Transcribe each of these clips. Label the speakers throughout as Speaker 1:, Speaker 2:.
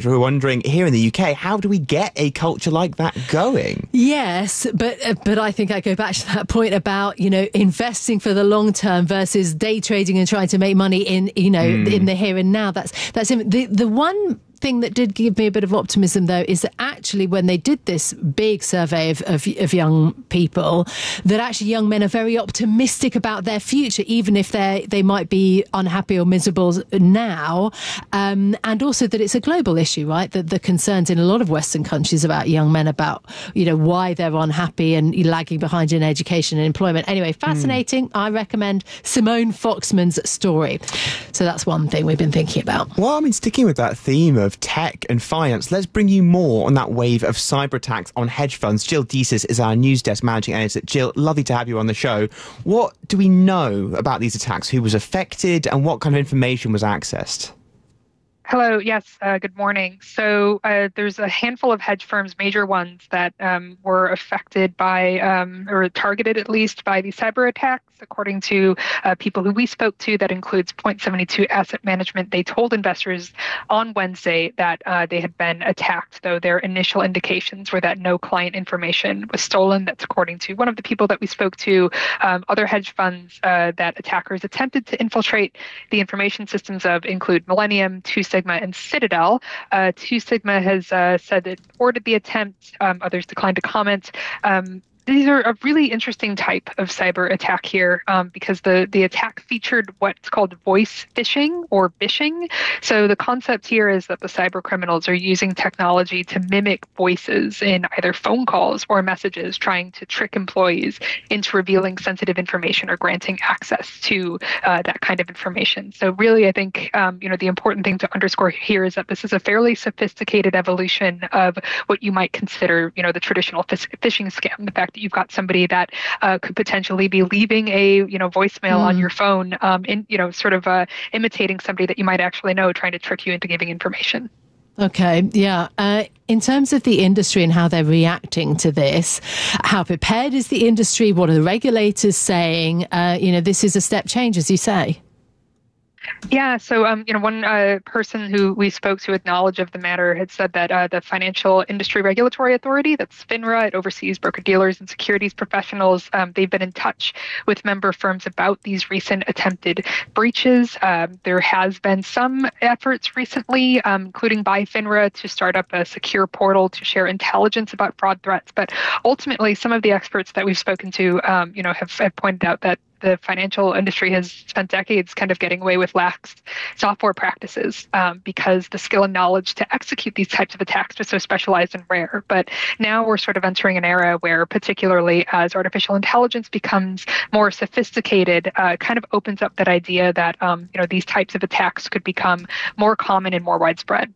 Speaker 1: Sandra, we're wondering, here in the UK, how do we get a culture like that going?
Speaker 2: Yes, but I think I go back to that point about, investing for the long term versus day trading and trying to make money in the here and now. That's the one thing that did give me a bit of optimism, though, is that actually when they did this big survey of young people, that actually young men are very optimistic about their future, even if they might be unhappy or miserable now, and also that it's a global issue, right? That the concerns in a lot of Western countries about young men about why they're unhappy and lagging behind in education and employment. Anyway, fascinating. I recommend Simone Foxman's story. So that's one thing we've been thinking about.
Speaker 1: Well, sticking with that theme of tech and finance, let's bring you more on that wave of cyber attacks on hedge funds. Jill Deesis is our news desk managing editor. Jill, lovely to have you on the show. What do we know about these attacks? Who was affected and what kind of information was accessed?
Speaker 3: Hello. Yes. Good morning. So there's a handful of hedge firms, major ones, that were affected by or targeted at least by these cyber attacks. According to people who we spoke to, that includes Point72 Asset Management. They told investors on Wednesday that they had been attacked, though their initial indications were that no client information was stolen. That's according to one of the people that we spoke to. Other hedge funds that attackers attempted to infiltrate the information systems of include Millennium, Two Sigma, and Citadel. Two Sigma has said it thwarted the attempt. Others declined to comment. These are a really interesting type of cyber attack here because the attack featured what's called voice phishing or bishing. So the concept here is that the cyber criminals are using technology to mimic voices in either phone calls or messages, trying to trick employees into revealing sensitive information or granting access to that kind of information. So really, I think the important thing to underscore here is that this is a fairly sophisticated evolution of what you might consider, the traditional phishing scam. The fact that you've got somebody that could potentially be leaving a voicemail on your phone, imitating somebody that you might actually know, trying to trick you into giving information.
Speaker 2: Okay, yeah. In terms of the industry and how they're reacting to this, how prepared is the industry? What are the regulators saying? This is a step change, as you say.
Speaker 3: Yeah, so one person who we spoke to with knowledge of the matter had said that the Financial Industry Regulatory Authority, that's FINRA, it oversees broker-dealers and securities professionals. They've been in touch with member firms about these recent attempted breaches. There has been some efforts recently, including by FINRA, to start up a secure portal to share intelligence about fraud threats. But ultimately, some of the experts that we've spoken to, have pointed out that the financial industry has spent decades kind of getting away with lax software practices because the skill and knowledge to execute these types of attacks was so specialized and rare. But now we're sort of entering an era where, particularly as artificial intelligence becomes more sophisticated, kind of opens up that idea that these types of attacks could become more common and more widespread.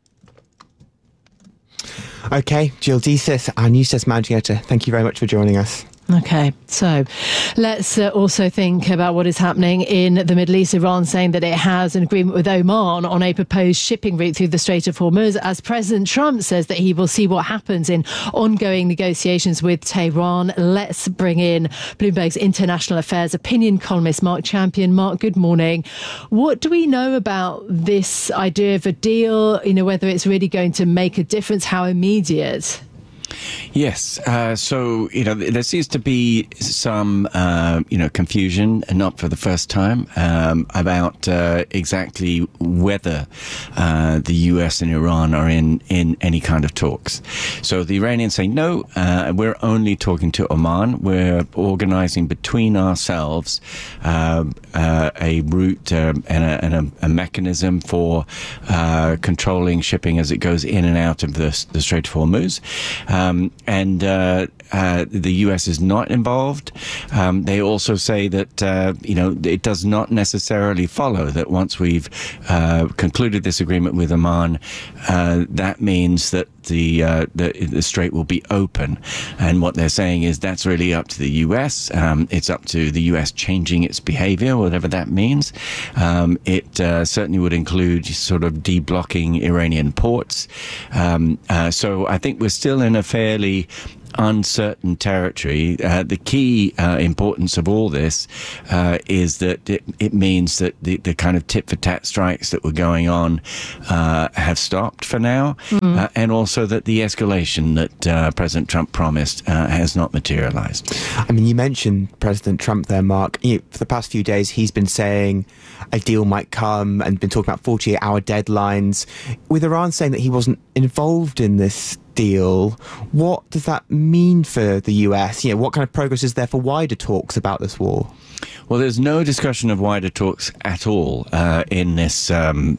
Speaker 1: Okay, Jill Deesis, our news desk managing editor, thank you very much for joining us.
Speaker 2: Okay, so let's also think about what is happening in the Middle East. Iran saying that it has an agreement with Oman on a proposed shipping route through the Strait of Hormuz, as President Trump says that he will see what happens in ongoing negotiations with Tehran. Let's bring in Bloomberg's international affairs opinion columnist, Mark Champion. Mark, good morning. What do we know about this idea of a deal, whether it's really going to make a difference, how immediate?
Speaker 4: Yes. So, there seems to be some, confusion, and not for the first time, about exactly whether the US and Iran are in any kind of talks. So the Iranians say, no, we're only talking to Oman. We're organizing between ourselves a route and a mechanism for controlling shipping as it goes in and out of the Strait of Hormuz. The US is not involved. They also say that, it does not necessarily follow that once we've concluded this agreement with Oman, that means that the strait will be open. And what they're saying is that's really up to the US. It's up to the US changing its behavior, whatever that means. It certainly would include sort of deblocking Iranian ports. So I think we're still in a fairly uncertain territory. The key importance of all this is that it means that the kind of tit-for-tat strikes that were going on have stopped for now, and also that the escalation that President Trump promised has not materialized.
Speaker 1: I mean, you mentioned President Trump there, Mark. For the past few days, he's been saying a deal might come and been talking about 48-hour deadlines. With Iran saying that he wasn't involved in this deal, what does that mean for the US? What kind of progress is there for wider talks about this war?
Speaker 4: Well, there's no discussion of wider talks at all in this, in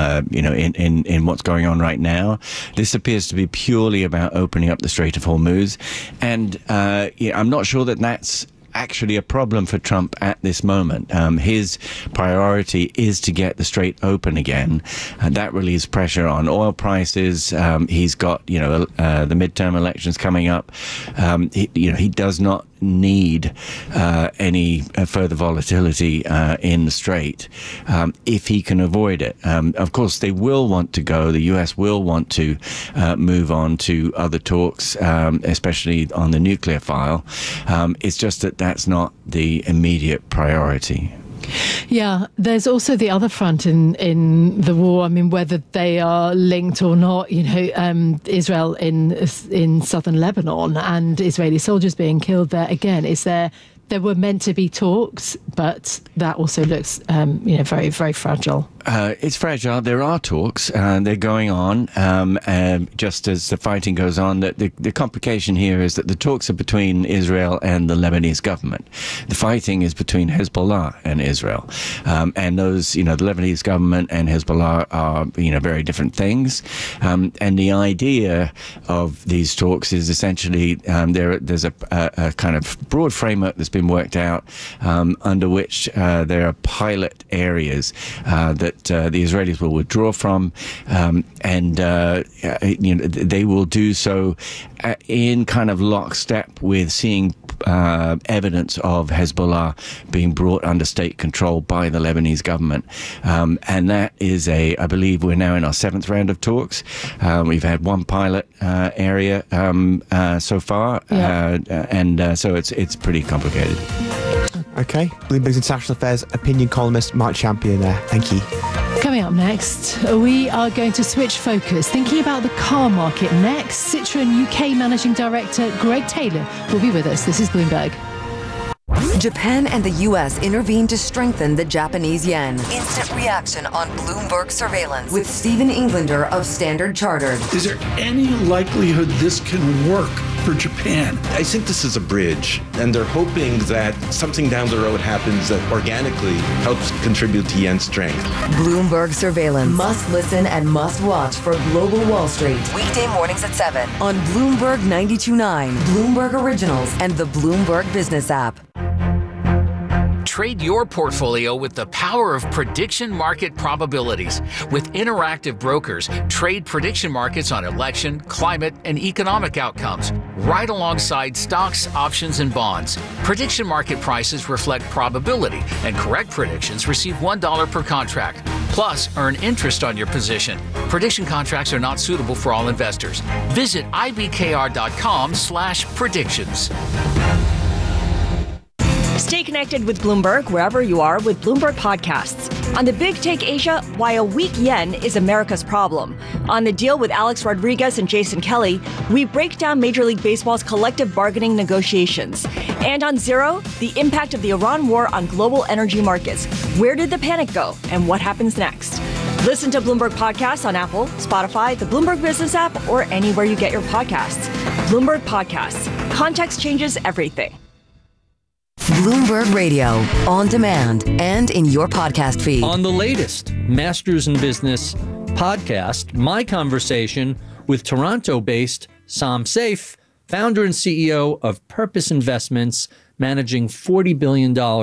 Speaker 4: what's going on right now. This appears to be purely about opening up the Strait of Hormuz, and I'm not sure that that's actually a problem for Trump at this moment. His priority is to get the strait open again, and that relieves pressure on oil prices. He's got, the midterm elections coming up. He does not need any further volatility in the strait if he can avoid it. Of course, they will want to go. The US will want to move on to other talks, especially on the nuclear file. It's just that that's not the immediate priority.
Speaker 2: Yeah, there's also the other front in the war. I mean, whether they are linked or not, Israel in southern Lebanon and Israeli soldiers being killed there. Again, there were meant to be talks, but that also looks, very, very fragile.
Speaker 4: It's fragile. There are talks. They're going on. Just as the fighting goes on, the complication here is that the talks are between Israel and the Lebanese government. The fighting is between Hezbollah and Israel. And those, the Lebanese government and Hezbollah are, very different things. And the idea of these talks is essentially there's a kind of broad framework that's been worked out under which there are pilot areas that the Israelis will withdraw from, and they will do so in kind of lockstep with seeing evidence of Hezbollah being brought under state control by the Lebanese government. And that is I believe we're now in our 7th round of talks. We've had one pilot area so far, and so it's pretty complicated.
Speaker 1: Okay, Bloomberg's International Affairs opinion columnist Mark Champion there. Thank you.
Speaker 2: Coming up next, we are going to switch focus, thinking about the car market next. Citroën UK Managing Director Greg Taylor will be with us. This is Bloomberg.
Speaker 5: Japan and the U.S. intervened to strengthen the Japanese yen. Instant reaction on Bloomberg surveillance with Stephen Englander of Standard Chartered.
Speaker 6: Is there any likelihood this can work for Japan?
Speaker 7: I think this is a bridge, and they're hoping that something down the road happens that organically helps contribute to yen's strength.
Speaker 5: Bloomberg surveillance. Must listen and must watch for Global Wall Street. Weekday mornings at 7 on Bloomberg 92.9, Bloomberg Originals, and the Bloomberg Business app.
Speaker 8: Trade your portfolio with the power of prediction market probabilities. With Interactive Brokers, trade prediction markets on election, climate, and economic outcomes, right alongside stocks, options, and bonds. Prediction market prices reflect probability, and correct predictions receive $1 per contract. Plus, earn interest on your position. Prediction contracts are not suitable for all investors. Visit ibkr.com/predictions.
Speaker 9: Stay connected with Bloomberg wherever you are with Bloomberg Podcasts. On the Big Take Asia, why a weak yen is America's problem. On The Deal with Alex Rodriguez and Jason Kelly, we break down Major League Baseball's collective bargaining negotiations. And on Zero, the impact of the Iran war on global energy markets. Where did the panic go and what happens next? Listen to Bloomberg Podcasts on Apple, Spotify, the Bloomberg Business app, or anywhere you get your podcasts. Bloomberg Podcasts. Context changes everything.
Speaker 5: Bloomberg Radio, on demand and in your podcast feed.
Speaker 10: On the latest Masters in Business podcast, my conversation with Toronto-based Sam Saif, founder and CEO of Purpose Investments, managing $40 billion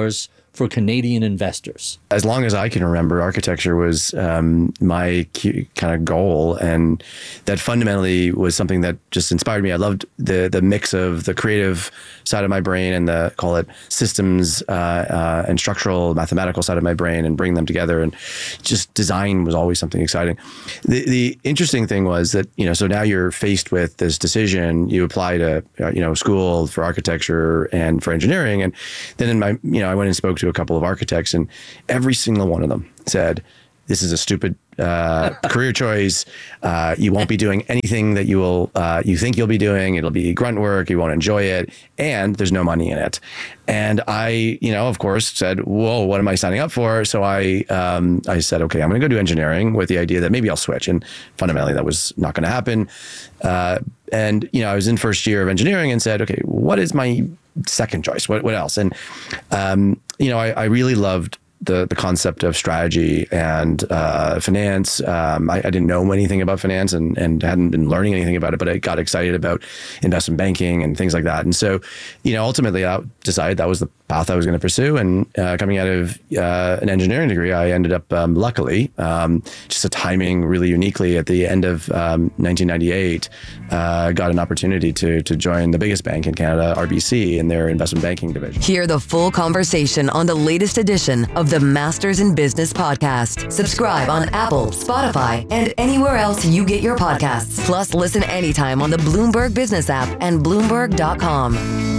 Speaker 10: for Canadian investors?
Speaker 11: As long as I can remember, architecture was my kind of goal, and that fundamentally was something that just inspired me. I loved the mix of the creative side of my brain and the, call it, systems and structural mathematical side of my brain, and bring them together. And just design was always something exciting. The interesting thing was that, so now you're faced with this decision. You apply to school for architecture and for engineering, and then I went and spoke to a couple of architects, and every single one of them said, "This is a stupid career choice. You won't be doing anything that you think you'll be doing. It'll be grunt work. You won't enjoy it, and there's no money in it." And I, of course, said, "Whoa, what am I signing up for?" So I said, "Okay, I'm going to go do engineering with the idea that maybe I'll switch." And fundamentally, that was not going to happen. And I was in first year of engineering and said, "Okay, what is my second choice? What else?" And I really loved the concept of strategy and finance. I didn't know anything about finance and hadn't been learning anything about it, but I got excited about investment banking and things like that. And so, ultimately I decided that was the path I was going to pursue. And coming out of an engineering degree, I ended up, luckily, just a timing really uniquely at the end of 1998, got an opportunity to join the biggest bank in Canada, RBC, in their investment banking division.
Speaker 5: Hear the full conversation on the latest edition of the Masters in Business podcast. Subscribe on Apple, Spotify, and anywhere else you get your podcasts. Plus, listen anytime on the Bloomberg Business app and Bloomberg.com.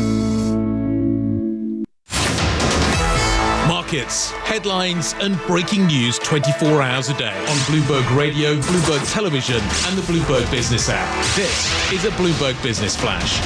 Speaker 12: Markets, headlines, and breaking news 24 hours a day on Bloomberg Radio, Bloomberg Television, and the Bloomberg Business app. This is a Bloomberg Business Flash.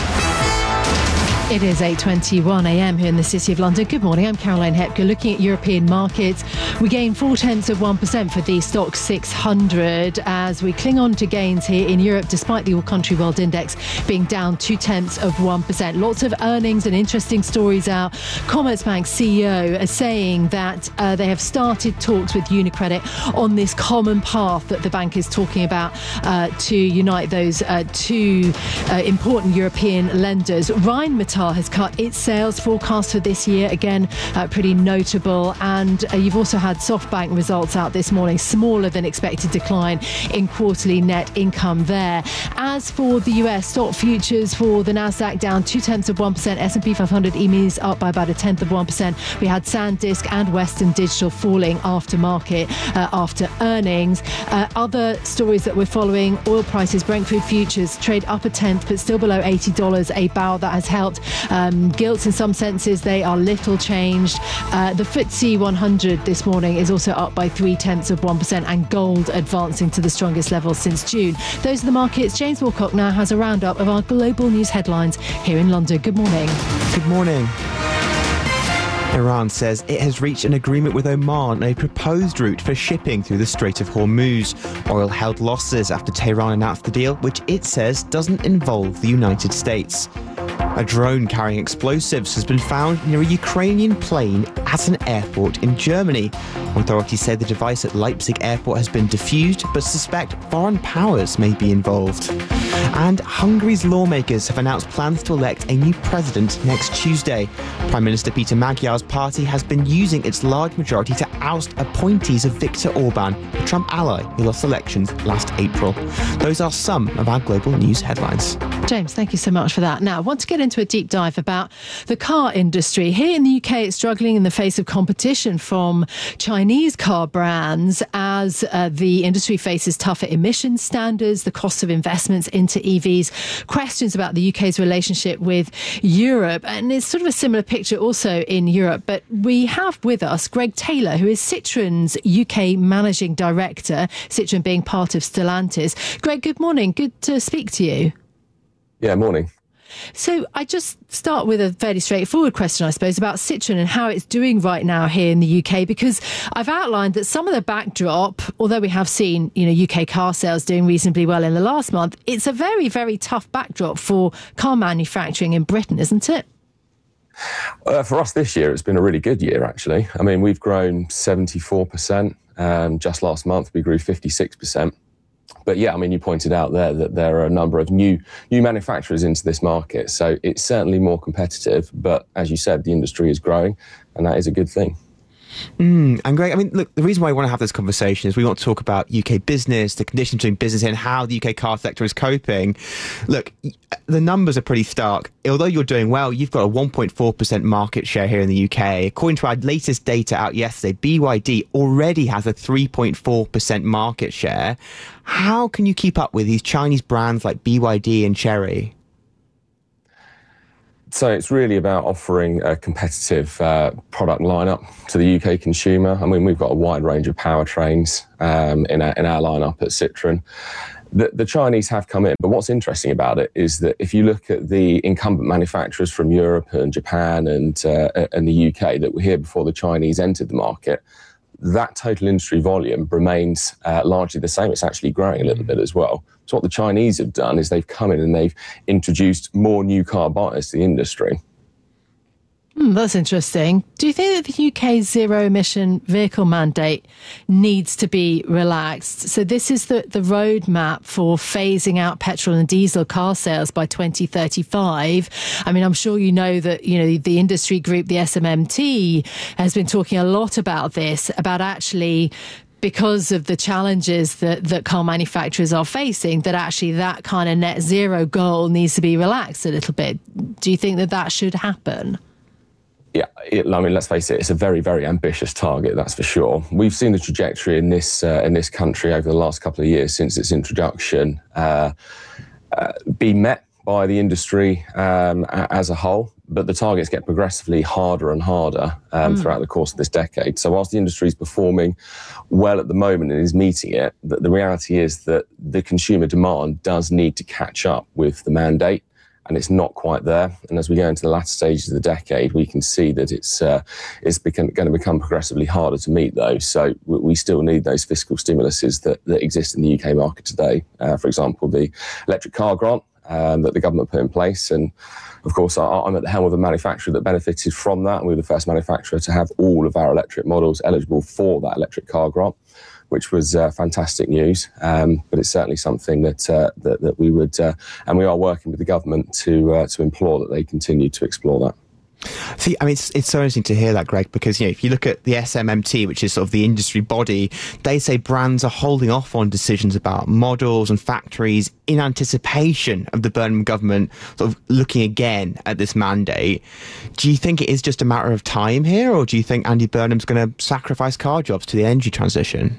Speaker 2: It is 8:21 a.m. here in the City of London. Good morning, I'm Caroline Hepker. Looking at European markets, we gained 0.4% for the Stoxx 600 as we cling on to gains here in Europe, despite the all-country world index being down 0.2%. Lots of earnings and interesting stories out. Commerzbank CEO is saying that they have started talks with UniCredit on this common path that the bank is talking about to unite those two important European lenders. Rheinmetall has cut its sales forecast for this year, again pretty notable. And you've also had SoftBank results out this morning, smaller than expected decline in quarterly net income there. As for the US stock futures, for the Nasdaq down 0.2%, S&P 500 EMEs up by about 0.1%. We had SanDisk and Western Digital falling after market after earnings. Other stories that we're following: oil prices, Brent crude futures trade up 0.1%, but still below $80 a barrel. That has helped. Gilts, in some senses, they are little changed. The FTSE 100 this morning is also up by 0.3%, and gold advancing to the strongest level since June. Those are the markets. James Wilcock now has a roundup of our global news headlines here in London. Good morning.
Speaker 1: Good morning. Iran says it has reached an agreement with Oman on a proposed route for shipping through the Strait of Hormuz. Oil held losses after Tehran announced the deal, which it says doesn't involve the United States. A drone carrying explosives has been found near a Ukrainian plane at an airport in Germany. Authorities say the device at Leipzig airport has been defused, but suspect foreign powers may be involved. And Hungary's lawmakers have announced plans to elect a new president next Tuesday. Prime Minister Peter Magyar's party has been using its large majority to oust appointees of Viktor Orban, a Trump ally who lost elections last April. Those are some of our global news headlines.
Speaker 2: James, thank you so much for that. Now, I want to get into a deep dive about the car industry. Here in the UK, it's struggling in the face of competition from Chinese car brands as the industry faces tougher emission standards, the cost of investments into EVs, questions about the UK's relationship with Europe. And it's sort of a similar picture also in Europe. But we have with us Greg Taylor, who is Citroen's UK Managing Director, Citroen being part of Stellantis. Greg, good morning. Good to speak to you.
Speaker 13: Yeah, morning.
Speaker 2: So I just start with a fairly straightforward question, I suppose, about Citroen and how it's doing right now here in the UK, because I've outlined that some of the backdrop, although we have seen, UK car sales doing reasonably well in the last month, it's a very, very tough backdrop for car manufacturing in Britain, isn't it?
Speaker 13: For us this year, it's been a really good year, actually. I mean, we've grown 74%. Just last month, we grew 56%. But yeah, I mean, you pointed out there that there are a number of new manufacturers into this market. So it's certainly more competitive. But as you said, the industry is growing, and that is a good thing.
Speaker 1: And Greg, I mean, look, the reason why I want to have this conversation is we want to talk about UK business, the conditions doing business and how the UK car sector is coping. Look, the numbers are pretty stark. Although you're doing well, you've got a 1.4% market share here in the UK. According to our latest data out yesterday, BYD already has a 3.4% market share. How can you keep up with these Chinese brands like BYD and Chery?
Speaker 13: So it's really about offering a competitive product lineup to the UK consumer. I mean, we've got a wide range of powertrains in our lineup at Citroën. The Chinese have come in, but what's interesting about it is that if you look at the incumbent manufacturers from Europe and Japan and the UK that were here before the Chinese entered the market, that total industry volume remains largely the same. It's actually growing a little bit as well. So what the Chinese have done is they've come in and they've introduced more new car buyers to the industry.
Speaker 2: That's interesting. Do you think that the UK's zero-emission vehicle mandate needs to be relaxed? So this is the roadmap for phasing out petrol and diesel car sales by 2035. I mean, I'm sure you know that, the industry group, the SMMT, has been talking a lot about this, about actually, because of the challenges that car manufacturers are facing, that actually that kind of net zero goal needs to be relaxed a little bit. Do you think that should happen?
Speaker 13: Yeah, I mean, let's face it, it's a very, very ambitious target, that's for sure. We've seen the trajectory in this country over the last couple of years since its introduction be met by the industry as a whole, but the targets get progressively harder and harder throughout the course of this decade. So whilst the industry is performing well at the moment and is meeting it, the reality is that the consumer demand does need to catch up with the mandate. And it's not quite there. And as we go into the latter stages of the decade, we can see that it's going to become progressively harder to meet those. So we still need those fiscal stimuluses that exist in the UK market today. For example, the electric car grant that the government put in place. And of course, I'm at the helm of a manufacturer that benefited from that. We were the first manufacturer to have all of our electric models eligible for that electric car grant, which was fantastic news. But it's certainly something that we would, and we are working with the government to implore that they continue to explore that.
Speaker 1: See, I mean, it's so interesting to hear that, Greg, because, if you look at the SMMT, which is sort of the industry body, they say brands are holding off on decisions about models and factories in anticipation of the Burnham government sort of looking again at this mandate. Do you think it is just a matter of time here, or do you think Andy Burnham's going to sacrifice car jobs to the energy transition?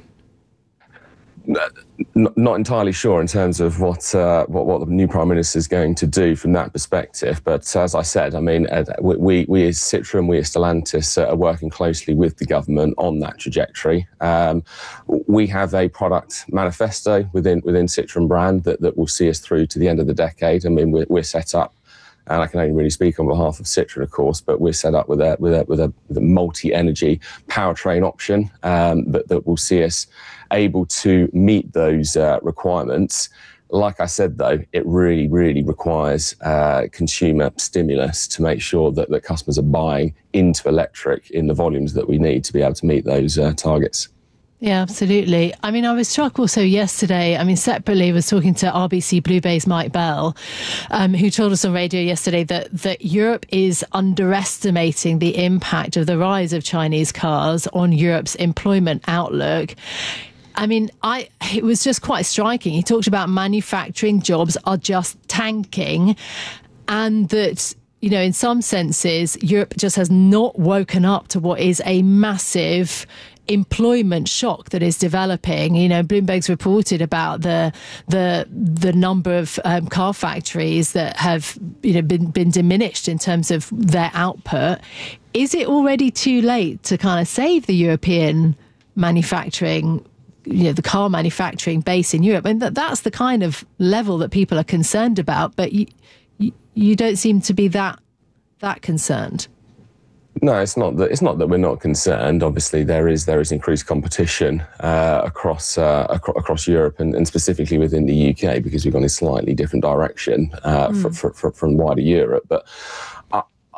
Speaker 13: Not entirely sure in terms of what the new Prime Minister is going to do from that perspective. But as I said, I mean, we as Citroën, we as Stellantis are working closely with the government on that trajectory. We have a product manifesto within Citroën brand that will see us through to the end of the decade. I mean, we're set up. And I can only really speak on behalf of Citroën, of course, but we're set up with a multi-energy powertrain option that will see us able to meet those requirements. Like I said, though, it really, really requires consumer stimulus to make sure that customers are buying into electric in the volumes that we need to be able to meet those targets.
Speaker 2: Yeah, absolutely. I mean, I was struck also yesterday, separately, I was talking to RBC Blue Bay's Mike Bell, who told us on radio yesterday that Europe is underestimating the impact of the rise of Chinese cars on Europe's employment outlook. I mean, it was just quite striking. He talked about manufacturing jobs are just tanking, and that, in some senses, Europe just has not woken up to what is a massive employment shock that is developing. Bloomberg's reported about the number of car factories that have been diminished in terms of their output. Is it already too late to kind of save the European manufacturing, the car manufacturing base in Europe? And that's the kind of level that people are concerned about, but you don't seem to be that concerned.
Speaker 13: No, it's not that we're not concerned. Obviously, there is increased competition across Europe and specifically within the UK, because we've gone in a slightly different direction from wider Europe. But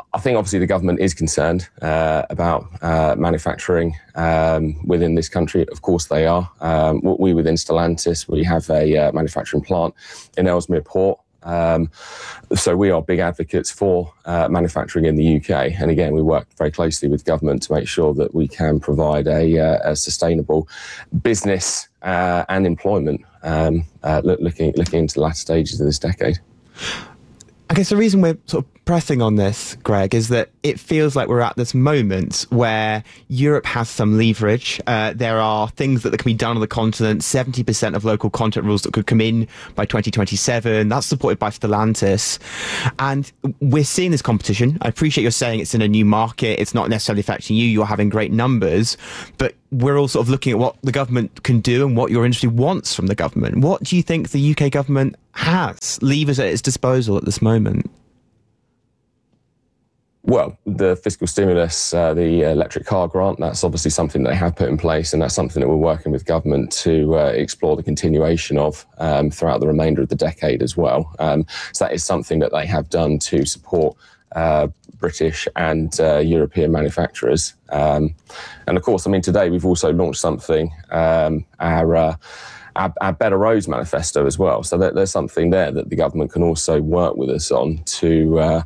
Speaker 13: I think obviously the government is concerned about manufacturing within this country. Of course they are. We within Stellantis, we have a manufacturing plant in Ellesmere Port. So we are big advocates for manufacturing in the UK. And again, we work very closely with government to make sure that we can provide a sustainable business and employment looking into the latter stages of this decade.
Speaker 1: I guess the reason we're sort of pressing on this, Greg, is that it feels like we're at this moment where Europe has some leverage. There are things that can be done on the continent, 70% of local content rules that could come in by 2027. That's supported by Stellantis. And we're seeing this competition. I appreciate you're saying it's in a new market. It's not necessarily affecting you. You're having great numbers. But we're all sort of looking at what the government can do and what your industry wants from the government. What do you think the UK government has levers at its disposal at this moment?
Speaker 13: Well, the fiscal stimulus, the electric car grant, that's obviously something they have put in place, and that's something that we're working with government to explore the continuation of throughout the remainder of the decade as well. So that is something that they have done to support British and European manufacturers. And of course, I mean, today we've also launched something, our Better Roads Manifesto as well. So there's something there that the government can also work with us on to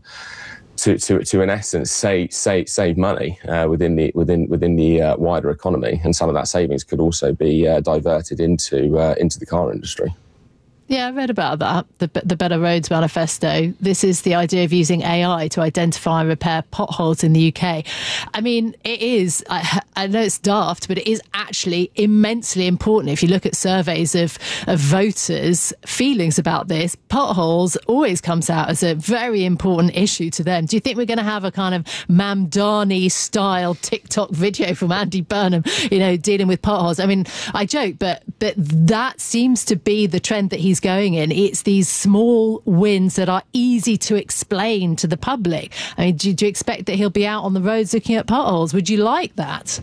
Speaker 13: in essence save money within the wider economy, and some of that savings could also be diverted into the car industry.
Speaker 2: Yeah, I read about that, the Better Roads Manifesto. This is the idea of using AI to identify and repair potholes in the UK. I mean, it is, I know it's daft, but it is actually immensely important. If you look at surveys of voters' feelings about this, potholes always comes out as a very important issue to them. Do you think we're going to have a kind of Mamdani-style TikTok video from Andy Burnham, dealing with potholes? I mean, I joke, but that seems to be the trend that he's going in. It's these small wins that are easy to explain to the public. I mean, do you expect that he'll be out on the roads looking at potholes? Would you like that?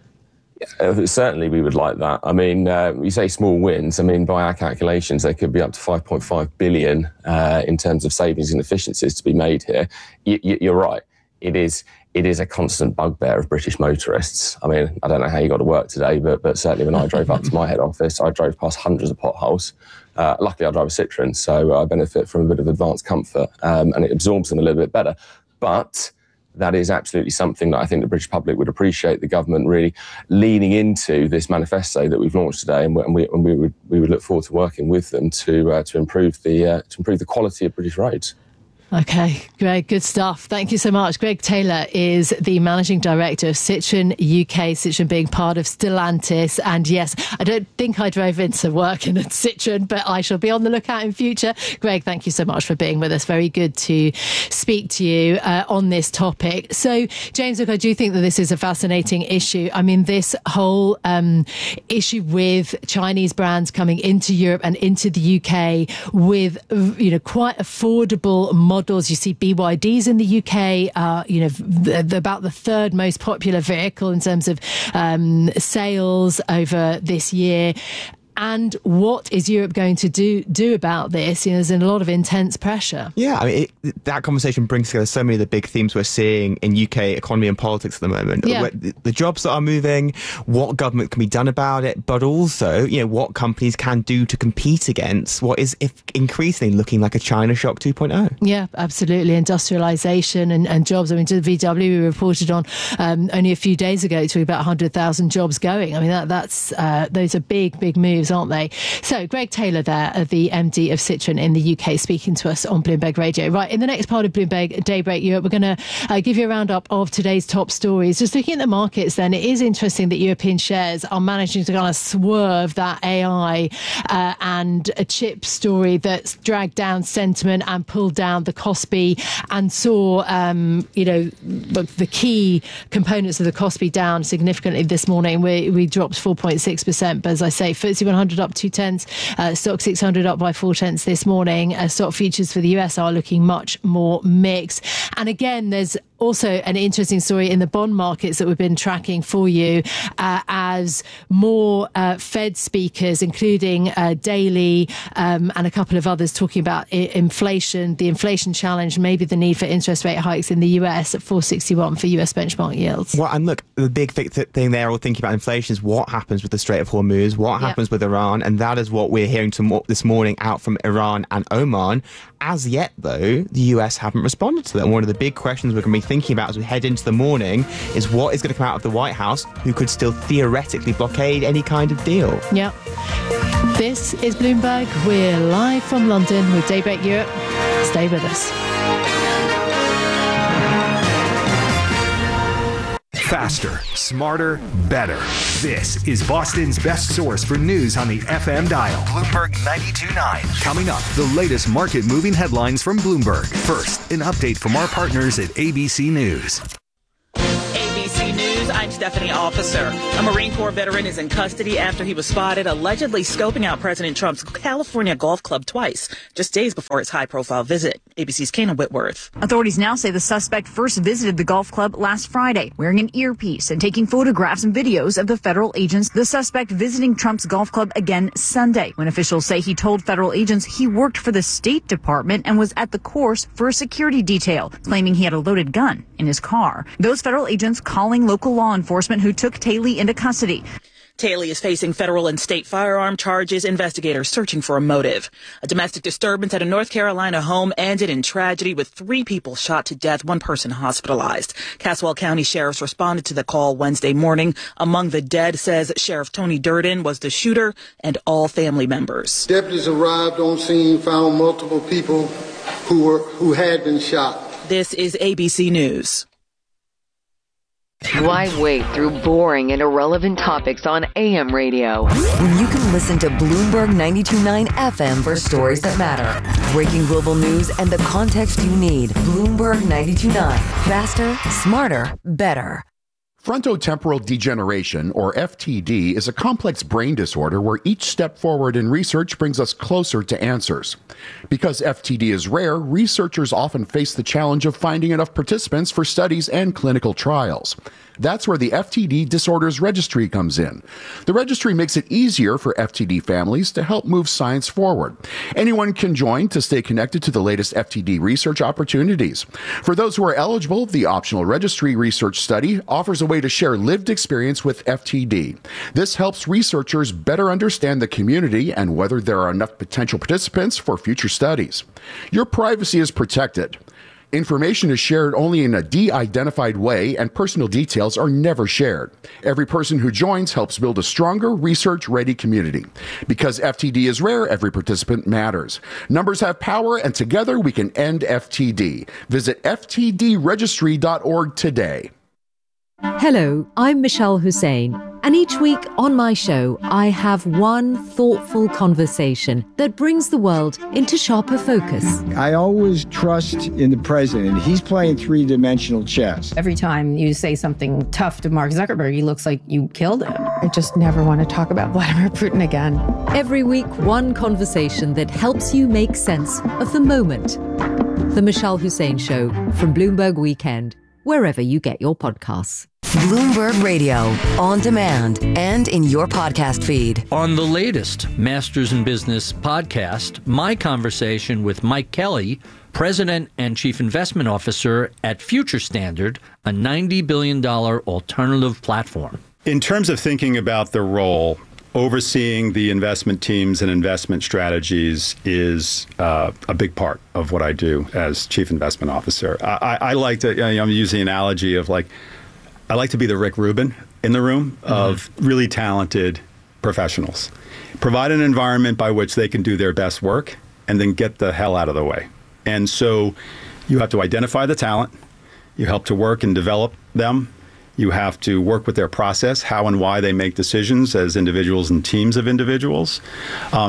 Speaker 13: Certainly we would like that. I mean, you say small wins. I mean, by our calculations, there could be up to 5.5 billion in terms of savings and efficiencies to be made here. You're right. It is a constant bugbear of British motorists. I mean, I don't know how you got to work today, but certainly when I drove up to my head office, I drove past hundreds of potholes. Luckily, I drive a Citroen, so I benefit from a bit of advanced comfort, and it absorbs them a little bit better. But that is absolutely something that I think the British public would appreciate, the government really leaning into this manifesto that we've launched today, and we would look forward to working with them to improve the quality of British roads.
Speaker 2: Okay, Greg, good stuff. Thank you so much. Greg Taylor is the Managing Director of Citroen UK, Citroen being part of Stellantis. And yes, I don't think I drove into work in a Citroen, but I shall be on the lookout in future. Greg, thank you so much for being with us. Very good to speak to you on this topic. So, James, look, I do think that this is a fascinating issue. I mean, this whole issue with Chinese brands coming into Europe and into the UK with, quite affordable models. You see BYDs in the UK, about the third most popular vehicle in terms of sales over this year. And what is Europe going to do about this? There's a lot of intense pressure.
Speaker 1: Yeah, I mean, that conversation brings together so many of the big themes we're seeing in UK economy and politics at the moment.
Speaker 2: Yeah.
Speaker 1: The jobs that are moving, what government can be done about it, but also, what companies can do to compete against what is increasingly looking like a China shock 2.0.
Speaker 2: Yeah, absolutely. Industrialisation and jobs. I mean, to the VW, we reported on only a few days ago to about 100,000 jobs going. I mean, that's those are big moves, aren't they? So Greg Taylor there, the MD of Citroen in the UK, speaking to us on Bloomberg Radio. Right, in the next part of Bloomberg Daybreak Europe, we're going to give you a roundup of today's top stories. Just looking at the markets then, it is interesting that European shares are managing to kind of swerve that AI and a chip story that's dragged down sentiment and pulled down the Kospi and saw, the key components of the Kospi down significantly this morning. We dropped 4.6%, but as I say, FTSE 100 up 0.2, stock 600 up by 0.4 this morning. Stock futures for the US are looking much more mixed. And again, there's also an interesting story in the bond markets that we've been tracking for you as more Fed speakers, including Daly and a couple of others, talking about inflation, the inflation challenge, maybe the need for interest rate hikes in the US at 461 for US benchmark yields.
Speaker 1: Well, and look, the big thing they're all thinking about inflation is what happens with the Strait of Hormuz, what happens with Iran, and that is what we're hearing this morning out from Iran and Oman. As yet, though, the US haven't responded to that. And one of the big questions we're going to be thinking about as we head into the morning is what is going to come out of the White House, who could still theoretically blockade any kind of deal.
Speaker 2: Yeah. This is Bloomberg. We're live from London with Daybreak Europe. Stay with us.
Speaker 14: Faster, smarter, better. This is Boston's best source for news on the FM dial. Bloomberg 92.9. Coming up, the latest market-moving headlines from Bloomberg. First, an update from our partners at ABC News.
Speaker 15: ABC News, I'm Stephanie Officer. A Marine Corps veteran is in custody after he was spotted allegedly scoping out President Trump's California golf club twice, just days before his high-profile visit. ABC's Kana Whitworth.
Speaker 16: Authorities now say the suspect first visited the golf club last Friday, wearing an earpiece and taking photographs and videos of the federal agents. The suspect visiting Trump's golf club again Sunday, when officials say he told federal agents he worked for the State Department and was at the course for a security detail, claiming he had a loaded gun in his car. Those federal agents calling local law enforcement who took Taylor into custody.
Speaker 15: Taylor is facing federal and state firearm charges, investigators searching for a motive. A domestic disturbance at a North Carolina home ended in tragedy with 3 people shot to death, 1 person hospitalized. Caswell County sheriffs responded to the call Wednesday morning. Among the dead, says Sheriff Tony Durden, was the shooter and all family members.
Speaker 17: Deputies arrived on scene, found multiple people who had been shot.
Speaker 15: This is ABC News.
Speaker 5: Why wait through boring and irrelevant topics on AM radio when you can listen to Bloomberg 92.9 FM for stories that matter? Breaking global news and the context you need. Bloomberg 92.9. Faster, smarter, better.
Speaker 18: Frontotemporal degeneration, or FTD, is a complex brain disorder where each step forward in research brings us closer to answers. Because FTD is rare, researchers often face the challenge of finding enough participants for studies and clinical trials. That's where the FTD Disorders Registry comes in. The registry makes it easier for FTD families to help move science forward. Anyone can join to stay connected to the latest FTD research opportunities. For those who are eligible, the optional registry research study offers a way to share lived experience with FTD. This helps researchers better understand the community and whether there are enough potential participants for future studies. Your privacy is protected. Information is shared only in a de-identified way, and personal details are never shared. Every person who joins helps build a stronger, research-ready community. Because FTD is rare, every participant matters. Numbers have power, and together we can end FTD. Visit ftdregistry.org today.
Speaker 19: Hello, I'm Michelle Hussein, and each week on my show, I have one thoughtful conversation that brings the world into sharper focus.
Speaker 20: I always trust in the president. He's playing three-dimensional chess.
Speaker 21: Every time you say something tough to Mark Zuckerberg, he looks like you killed him. I just never want to talk about Vladimir Putin again.
Speaker 19: Every week, one conversation that helps you make sense of the moment. The Michelle Hussein Show from Bloomberg Weekend, wherever you get your podcasts.
Speaker 5: Bloomberg Radio, on demand and in your podcast feed.
Speaker 10: On the latest Masters in Business podcast, my conversation with Mike Kelly, President and Chief Investment Officer at Future Standard, a $90 billion alternative platform.
Speaker 22: In terms of thinking about the role, overseeing the investment teams and investment strategies is a big part of what I do as Chief Investment Officer. I like to, I'm using the analogy of I like to be the Rick Rubin in the room of really talented professionals. Provide an environment by which they can do their best work and then get the hell out of the way. And so you have to identify the talent. You help to work and develop them. You have to work with their process, how and why they make decisions as individuals and teams of individuals.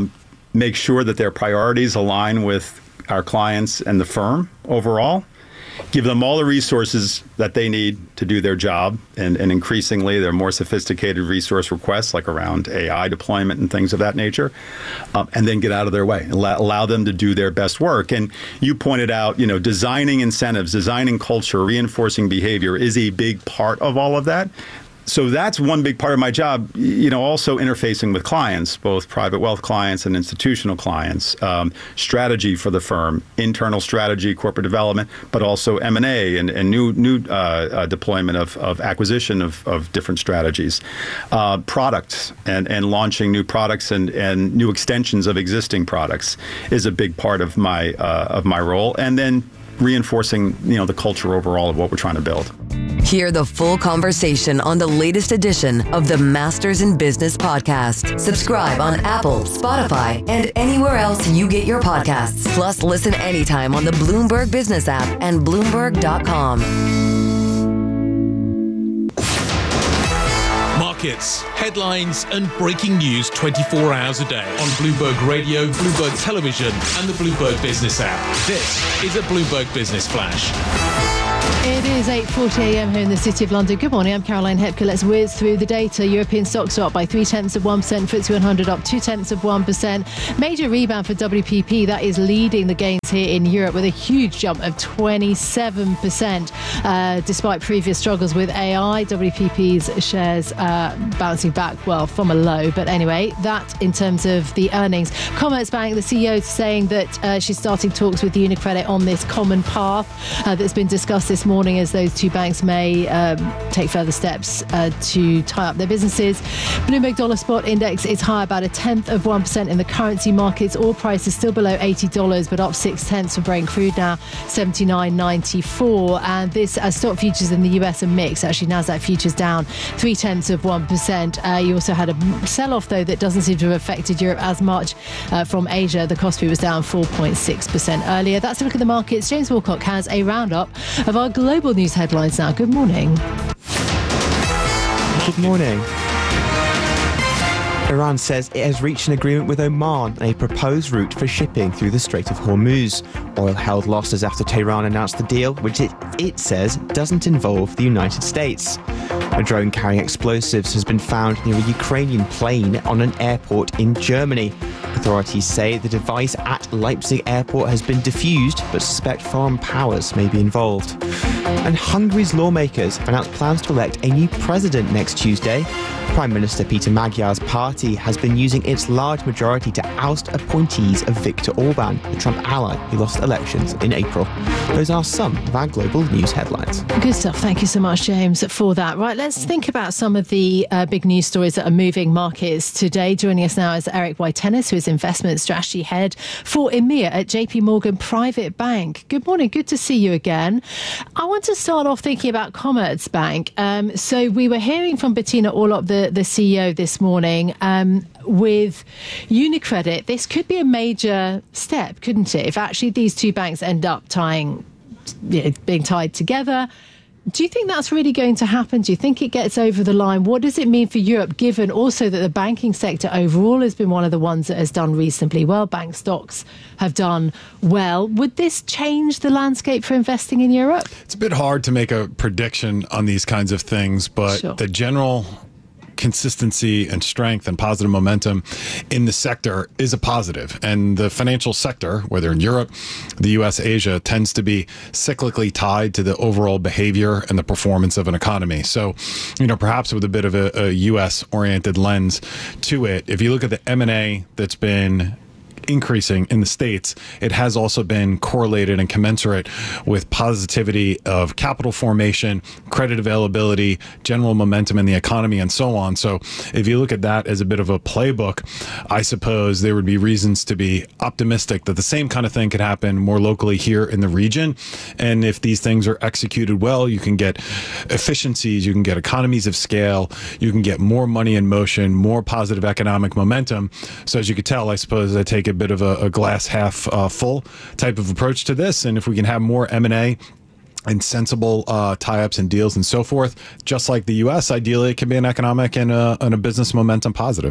Speaker 22: Make sure that their priorities align with our clients and the firm overall. give them all the resources that they need to do their job, and increasingly they're more sophisticated resource requests like around AI deployment and things of that nature, and then get out of their way and allow them to do their best work. And you pointed out, designing incentives, designing culture, reinforcing behavior is a big part of all of that. So that's one big part of my job, also interfacing with clients, both private wealth clients and institutional clients, strategy for the firm, internal strategy, corporate development, but also M&A and new deployment of acquisition of different strategies, products and launching new products and new extensions of existing products is a big part of my role. And then reinforcing, the culture overall of what we're trying to build.
Speaker 5: Hear the full conversation on the latest edition of the Masters in Business podcast. Subscribe on Apple, Spotify, and anywhere else you get your podcasts. Plus, listen anytime on the Bloomberg Business app and Bloomberg.com.
Speaker 12: Markets, headlines, and breaking news 24 hours a day on Bloomberg Radio, Bloomberg Television, and the Bloomberg Business app. This is a Bloomberg Business Flash.
Speaker 2: It is 8:40 a.m. here in the City of London. Good morning, I'm Caroline Hepker. Let's whiz through the data. European stocks are up by 0.3%, FTSE 100 up 0.2%. Major rebound for WPP. That is leading the gains here in Europe with a huge jump of 27%. Despite previous struggles with AI, WPP's shares bouncing back, from a low. But anyway, that in terms of the earnings. Commerzbank, the CEO, saying that she's starting talks with UniCredit on this common path that's been discussed this morning, as those two banks may take further steps to tie up their businesses. Bloomberg Dollar Spot Index is higher about 0.1% in the currency markets. Oil price is still below $80, but up 0.6 for Brent crude now, $79.94. And this stock futures in the US are mixed. Actually, Nasdaq futures down 0.3%. You also had a sell-off, though, that doesn't seem to have affected Europe as much from Asia. The Kospi was down 4.6% earlier. That's a look at the markets. James Wilcock has a roundup of our global news headlines now. Good morning.
Speaker 1: Good morning. Iran says it has reached an agreement with Oman on a proposed route for shipping through the Strait of Hormuz. Oil held losses after Tehran announced the deal, which it says doesn't involve the United States. A drone carrying explosives has been found near a Ukrainian plane on an airport in Germany. Authorities say the device at Leipzig airport has been defused, but suspect foreign powers may be involved. And Hungary's lawmakers have announced plans to elect a new president next Tuesday. Prime Minister Peter Magyar's party has been using its large majority to oust appointees of Viktor Orban, the Trump ally who lost elections in April. Those are some of our global news headlines.
Speaker 2: Good stuff. Thank you so much, James, for that. Right, let's think about some of the big news stories that are moving markets today. Joining us now is Eric Wytenis, who is Investment Strategy Head for EMEA at JP Morgan Private Bank. Good morning. Good to see you again. I want to start off thinking about Commerzbank. So we were hearing from Bettina Orlopp, the CEO, this morning. With UniCredit, this could be a major step, couldn't it? If actually these two banks end up being tied together. Do you think that's really going to happen? Do you think it gets over the line? What does it mean for Europe, given also that the banking sector overall has been one of the ones that has done reasonably well? Bank stocks have done well. Would this change the landscape for investing in Europe?
Speaker 3: It's a bit hard to make a prediction on these kinds of things, but the general consistency and strength and positive momentum in the sector is a positive. And the financial sector, whether in Europe, the US, Asia, tends to be cyclically tied to the overall behavior and the performance of an economy. So, perhaps with a bit of a US oriented lens to it, if you look at the M&A that's been increasing in the States, it has also been correlated and commensurate with positivity of capital formation, credit availability, general momentum in the economy, and so on. So if you look at that as a bit of a playbook, I suppose there would be reasons to be optimistic that the same kind of thing could happen more locally here in the region. And if these things are executed well, you can get efficiencies, you can get economies of scale, you can get more money in motion, more positive economic momentum. So as you could tell, I suppose I take a bit of a glass half full type of approach to this. And if we can have more M&A and sensible tie-ups and deals and so forth, just like the U.S., ideally it can be an economic and a business momentum positive.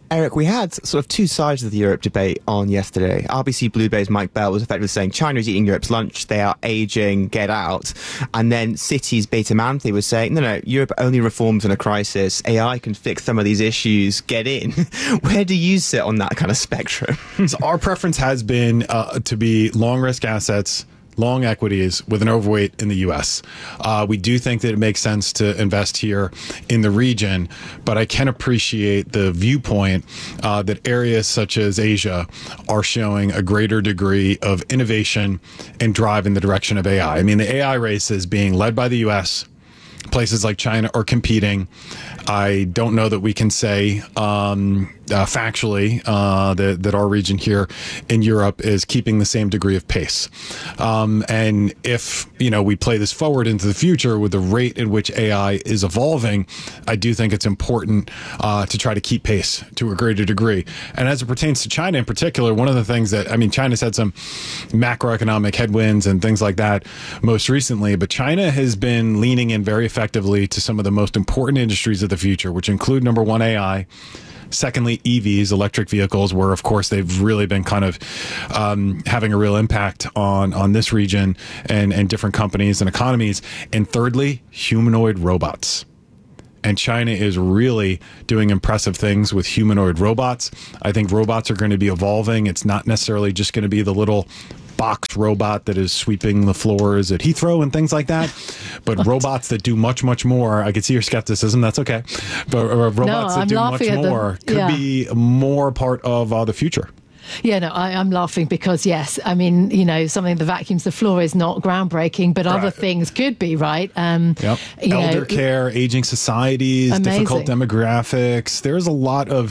Speaker 1: Eric, we had sort of two sides of the Europe debate on yesterday. RBC Blue Bay's Mike Bell was effectively saying China is eating Europe's lunch, they are aging, get out. And then Citi's Beta Manthey was saying, no, Europe only reforms in a crisis. AI can fix some of these issues, get in. Where do you sit on that kind of spectrum?
Speaker 3: So our preference has been to be long risk assets, long equities with an overweight in the U.S. We do think that it makes sense to invest here in the region, but I can appreciate the viewpoint that areas such as Asia are showing a greater degree of innovation and drive in the direction of AI. I mean, the AI race is being led by the U.S. Places like China are competing. I don't know that we can say factually that our region here in Europe is keeping the same degree of pace. And if, we play this forward into the future with the rate in which AI is evolving, I do think it's important to try to keep pace to a greater degree. And as it pertains to China in particular, one of the things that, China's had some macroeconomic headwinds and things like that most recently, but China has been leaning in very effectively to some of the most important industries of the future, which include, number one, AI. Secondly, EVs, electric vehicles, where, of course, they've really been kind of having a real impact on this region and different companies and economies. And thirdly, humanoid robots. And China is really doing impressive things with humanoid robots. I think robots are going to be evolving. It's not necessarily just going to be the little box robot that is sweeping the floors at Heathrow and things like that, but robots that do much, much more. I can see your skepticism. That's okay. But robots that do much more could be more part of the future.
Speaker 2: Yeah, no, I'm laughing because, yes, something that vacuums the floor is not groundbreaking, but other things could be, right?
Speaker 3: Elder care, aging societies, difficult demographics. There's a lot of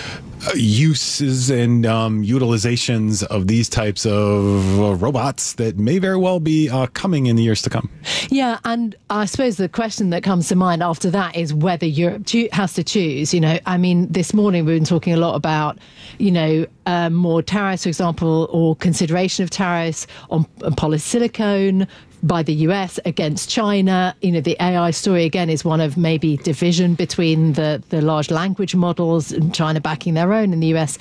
Speaker 3: uses and utilizations of these types of robots that may very well be coming in the years to come.
Speaker 2: Yeah, and I suppose the question that comes to mind after that is whether Europe has to choose. This morning we've been talking a lot about, more tariffs, for example, or consideration of tariffs on polysilicon by the US against China. The AI story, again, is one of maybe division between the large language models and China backing their own and the US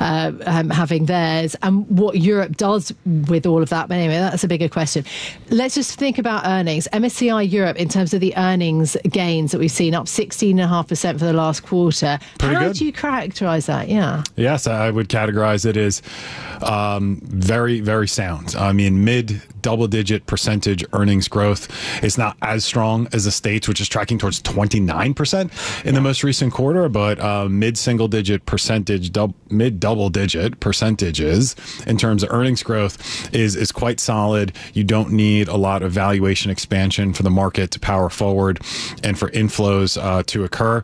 Speaker 2: having theirs, and what Europe does with all of that. But anyway, that's a bigger question. Let's just think about earnings. MSCI Europe, in terms of the earnings gains that we've seen, up 16.5% for the last quarter.
Speaker 3: Pretty good.
Speaker 2: How do you characterize that? Yeah.
Speaker 3: Yes, I would categorize it as very, very sound. Mid double-digit percentage earnings growth. It's not as strong as the States, which is tracking towards 29% in the most recent quarter, but mid-single-digit percentage, mid-double-digit percentages in terms of earnings growth is quite solid. You don't need a lot of valuation expansion for the market to power forward and for inflows to occur.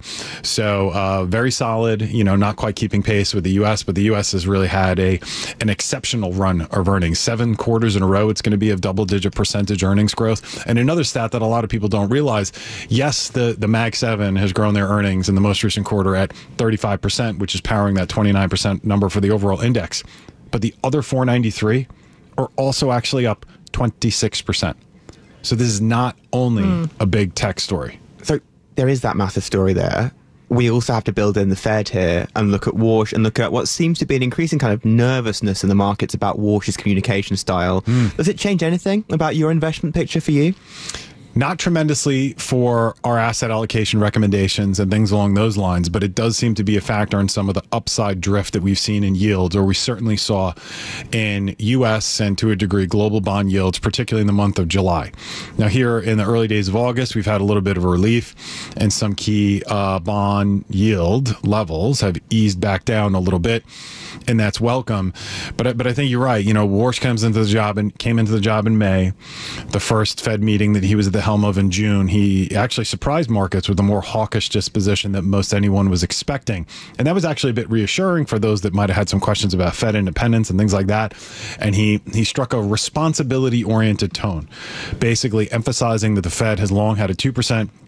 Speaker 3: So very solid, not quite keeping pace with the U.S., but the U.S. has really had an exceptional run of earnings. 7 quarters in a row, it's going to be of double-digit percentage earnings growth. And another stat that a lot of people don't realize, yes, the Mag 7 has grown their earnings in the most recent quarter at 35%, which is powering that 29% number for the overall index. But the other 493 are also actually up 26%. So this is not only a big tech story.
Speaker 1: So there is that massive story there. We also have to build in the Fed here and look at Warsh and look at what seems to be an increasing kind of nervousness in the markets about Warsh's communication style. Does it change anything about your investment picture for you?
Speaker 3: Not tremendously for our asset allocation recommendations and things along those lines, but it does seem to be a factor in some of the upside drift that we've seen in yields, or we certainly saw in U.S. and to a degree global bond yields, particularly in the month of July. Now here in the early days of August, we've had a little bit of a relief and some key bond yield levels have eased back down a little bit, and that's welcome. But I think you're right. Warsh came into the job in May, the first Fed meeting that he was at the helm of in June. He actually surprised markets with a more hawkish disposition than most anyone was expecting. And that was actually a bit reassuring for those that might have had some questions about Fed independence and things like that. And he struck a responsibility-oriented tone, basically emphasizing that the Fed has long had a 2%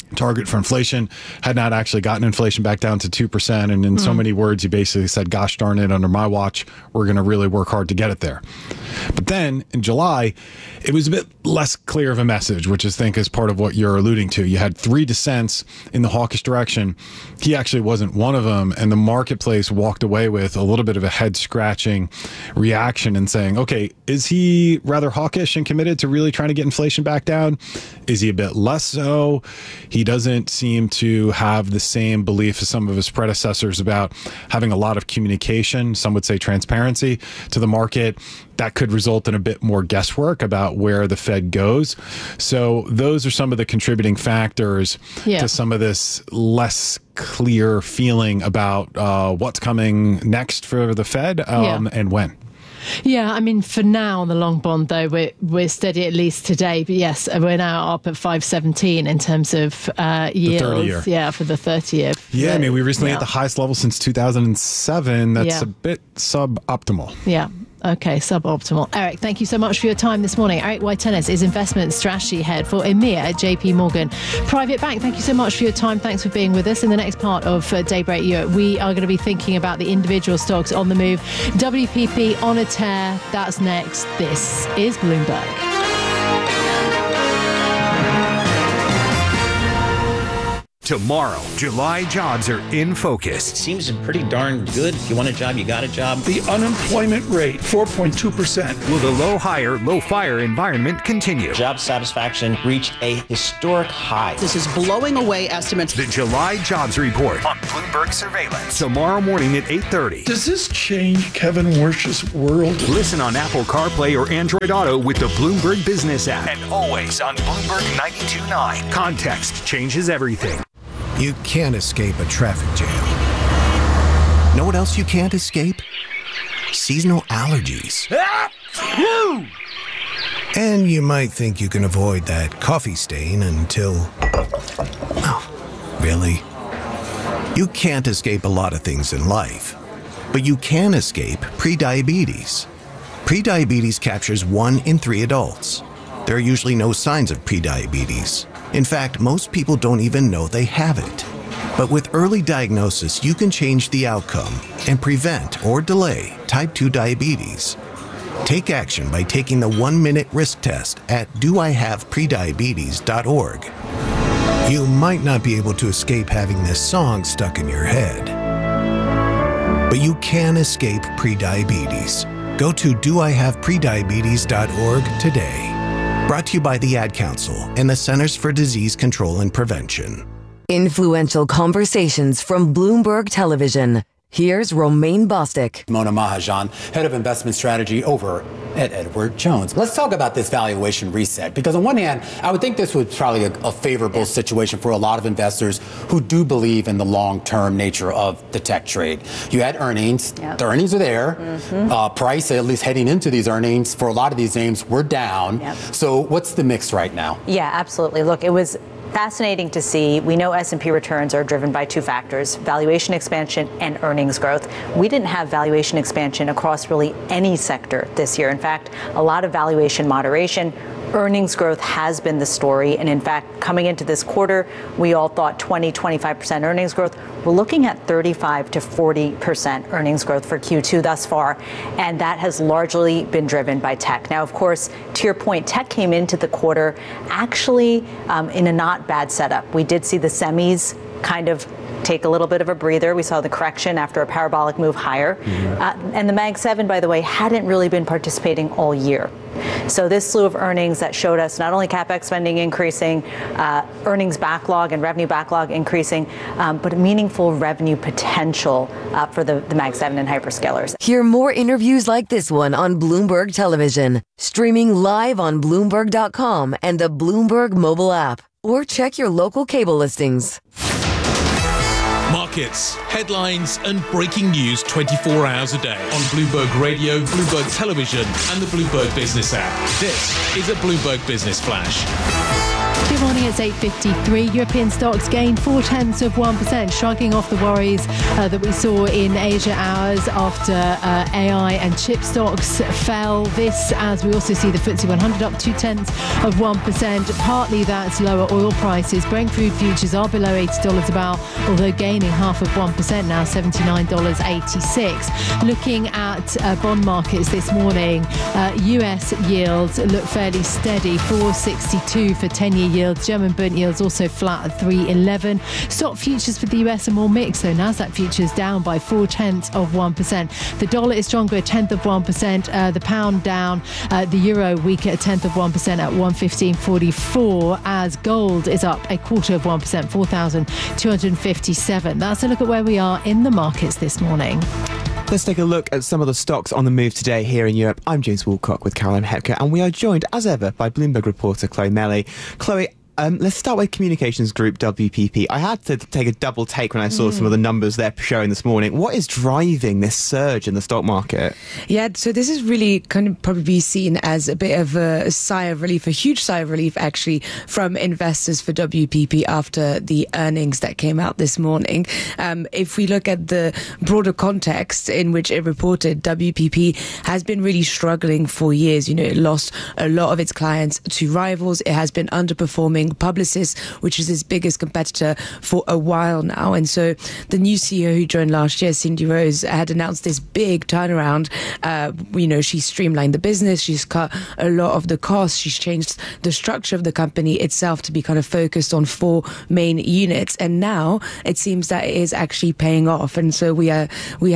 Speaker 3: target for inflation, had not actually gotten inflation back down to 2%. And in so many words, he basically said, gosh darn it, under my watch, we're going to really work hard to get it there. But then in July, it was a bit less clear of a message, which I think is part of what you're alluding to. You had 3 dissents in the hawkish direction. He actually wasn't one of them. And the marketplace walked away with a little bit of a head scratching reaction and saying, okay, is he rather hawkish and committed to really trying to get inflation back down? Is he a bit less so? He doesn't seem to have the same belief as some of his predecessors about having a lot of communication, some would say transparency, to the market. That could result in a bit more guesswork about where the Fed goes. So those are some of the contributing factors to some of this less clear feeling about what's coming next for the Fed and when.
Speaker 2: Yeah, I mean, for now on the long bond, though, we're steady at least today. But yes, we're now up at 5.17 in terms of yields. Yeah, for the 30-year.
Speaker 3: Yeah, I mean, we recently hit the highest level since 2007. That's a bit suboptimal.
Speaker 2: Yeah. Okay, suboptimal. Eric, thank you so much for your time this morning. Eric White-Tennis is investment strategy head for EMEA at JP Morgan Private Bank. Thank you so much for your time. Thanks for being with us. In the next part of Daybreak Europe, we are going to be thinking about the individual stocks on the move. WPP on a tear. That's next. This is Bloomberg.
Speaker 14: Tomorrow, July jobs are in focus.
Speaker 4: It seems pretty darn good. If you want a job, you got a job.
Speaker 14: The unemployment rate, 4.2%. Will the low hire, low fire environment continue?
Speaker 4: Job satisfaction reached a historic high.
Speaker 6: This is blowing away estimates.
Speaker 14: The July jobs report on Bloomberg Surveillance. Tomorrow morning at 8:30.
Speaker 23: Does this change Kevin Warsh's world?
Speaker 14: Listen on Apple CarPlay or Android Auto with the Bloomberg Business app. And always on Bloomberg 92.9. Context changes everything.
Speaker 24: You can't escape a traffic jam. Know what else you can't escape? Seasonal allergies. And you might think you can avoid that coffee stain until... Oh, really? You can't escape a lot of things in life, but you can escape prediabetes. Prediabetes captures 1 in 3 adults. There are usually no signs of prediabetes. In fact, most people don't even know they have it. But with early diagnosis, you can change the outcome and prevent or delay type 2 diabetes. Take action by taking the 1-minute risk test at doihaveprediabetes.org. You might not be able to escape having this song stuck in your head, but you can escape prediabetes. Go to doihaveprediabetes.org today. Brought to you by the Ad Council and the Centers for Disease Control and Prevention.
Speaker 5: Influential conversations from Bloomberg Television. Here's Romaine Bostick.
Speaker 25: Mona Mahajan, head of investment strategy over at Edward Jones. Let's talk about this valuation reset, because on one hand, I would think this was probably a favorable situation for a lot of investors who do believe in the long-term nature of the tech trade. You had earnings. The earnings are there. Price, at least heading into these earnings, for a lot of these names, were down. So what's the mix right now?
Speaker 26: Yeah, absolutely. Look, it was fascinating to see. We know S&P returns are driven by 2 factors, valuation expansion and earnings growth. We didn't have valuation expansion across really any sector this year. In fact, a lot of valuation moderation. Earnings growth has been the story. And in fact, coming into this quarter, we all thought 20-25% earnings growth. We're looking at 35 to 40% earnings growth for Q2 thus far. And that has largely been driven by tech. Now, of course, to your point, tech came into the quarter actually in a not bad setup. We did see the semis kind of take a little bit of a breather. We saw the correction after a parabolic move higher. And the Mag 7, by the way, hadn't really been participating all year. So this slew of earnings that showed us not only CapEx spending increasing, earnings backlog and revenue backlog increasing, but a meaningful revenue potential for the Mag 7 and hyperscalers.
Speaker 5: Hear more interviews like this one on Bloomberg Television, streaming live on Bloomberg.com and the Bloomberg mobile app, or check your local cable listings.
Speaker 12: Markets, headlines, and breaking news 24 hours a day on Bloomberg Radio, Bloomberg Television, and the Bloomberg Business app. This is a Bloomberg Business Flash.
Speaker 2: Good morning, it's 8:53. European stocks gained 0.4%, shrugging off the worries that we saw in Asia hours after AI and chip stocks fell. This as we also see the FTSE 100 up 0.2%. Partly that's lower oil prices. Brent crude futures are below $80 a barrel, although gaining 0.5%, now $79.86. Looking at bond markets this morning, US yields look fairly steady, 4.62 for 10-year yields. German Bund yields also flat at 3.11. Stock futures for the US are more mixed, though. Nasdaq futures down by 0.4%. The dollar is stronger, 1/10%. The pound down. The euro weaker, 1/10% at 115.44. As gold is up 0.25%, 4,257. That's a look at where we are in the markets this morning.
Speaker 1: Let's take a look at some of the stocks on the move today here in Europe. I'm James Woolcock with Caroline Hepker, and we are joined, as ever, by Bloomberg reporter Chloe Melly. Chloe, let's start with communications group WPP. I had to take a double take when I saw some of the numbers they're showing this morning. What is driving this surge in the stock market?
Speaker 7: Yeah, so this is really kind of probably seen as a bit of a sigh of relief, a huge sigh of relief actually from investors for WPP after the earnings that came out this morning. If we look at the broader context in which it reported, WPP has been really struggling for years. You know, it lost a lot of its clients to rivals. It has been underperforming Publicis, which is its biggest competitor, for a while now. And so the new CEO who joined last year, Cindy Rose, had announced this big turnaround. She's streamlined the business, she's cut a lot of the costs, she's changed the structure of the company itself to be kind of focused on 4 main units. And now it seems that it is actually paying off. And so we have